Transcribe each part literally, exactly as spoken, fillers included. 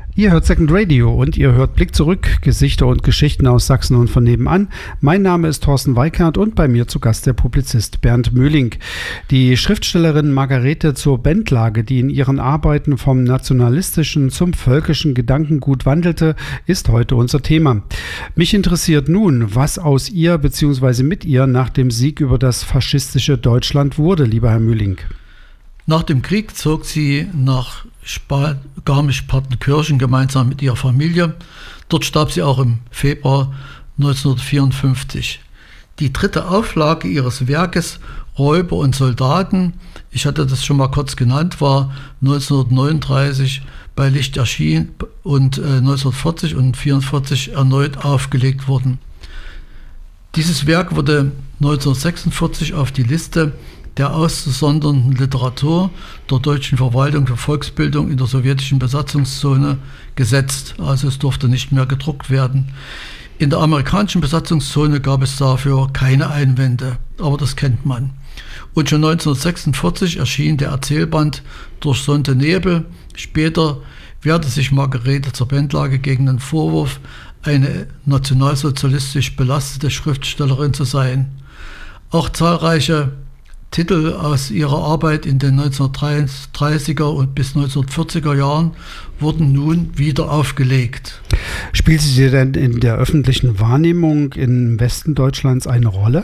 Ihr hört Second Radio und ihr hört Blick zurück, Gesichter und Geschichten aus Sachsen und von nebenan. Mein Name ist Thorsten Weikert und bei mir zu Gast der Publizist Bernd Möhling. Die Schriftstellerin Margarete zur Bendlage, die in ihren Arbeiten vom nationalistischen zum völkischen Gedankengut wandelte, ist heute unser Thema. Mich interessiert nun, was aus ihr bzw. mit ihr nach dem Sieg über das faschistische Deutschland wurde, lieber Herr Möhling. Nach dem Krieg zog sie nach Spa- Garmisch-Partenkirchen gemeinsam mit ihrer Familie. Dort starb sie auch im Februar neunzehnhundertvierundfünfzig. Die dritte Auflage ihres Werkes Räuber und Soldaten, ich hatte das schon mal kurz genannt, war neunzehnhundertneununddreißig bei Licht erschienen und äh, neunzehnhundertvierzig und neunzehnhundertvierundvierzig erneut aufgelegt worden. Dieses Werk wurde neunzehnhundertsechsundvierzig auf die Liste der auszusondernden Literatur der deutschen Verwaltung für Volksbildung in der sowjetischen Besatzungszone gesetzt. Also es durfte nicht mehr gedruckt werden. In der amerikanischen Besatzungszone gab es dafür keine Einwände, aber das kennt man. Und schon neunzehnhundertsechsundvierzig erschien der Erzählband Durchsonnte Nebel. Später wehrte sich Margarete zur Bendlage gegen den Vorwurf, eine nationalsozialistisch belastete Schriftstellerin zu sein. Auch zahlreiche Titel aus ihrer Arbeit in den neunzehnhundertdreißiger und bis neunzehnhundertvierziger Jahren wurden nun wieder aufgelegt. Spielt sie denn in der öffentlichen Wahrnehmung im Westen Deutschlands eine Rolle?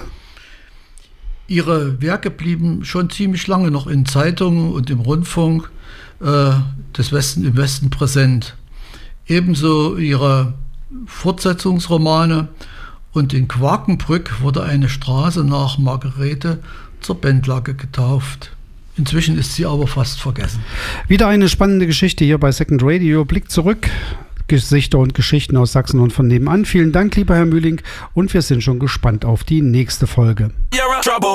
Ihre Werke blieben schon ziemlich lange noch in Zeitungen und im Rundfunk äh, des Westen, im Westen präsent. Ebenso ihre Fortsetzungsromane, und in Quakenbrück wurde eine Straße nach Margarete zur Bendlage getauft. Inzwischen ist sie aber fast vergessen. Wieder eine spannende Geschichte hier bei Second Radio. Blick zurück, Gesichter und Geschichten aus Sachsen und von nebenan. Vielen Dank, lieber Herr Möhling, und wir sind schon gespannt auf die nächste Folge.